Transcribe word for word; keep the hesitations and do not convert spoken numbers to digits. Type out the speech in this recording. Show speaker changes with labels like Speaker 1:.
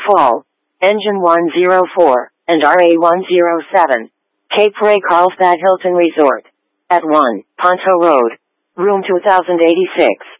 Speaker 1: Fall, Engine one oh four, and R A one oh seven. Cape Ray Carlsbad Hilton Resort. At one, Ponto Road. Room two thousand eighty-six.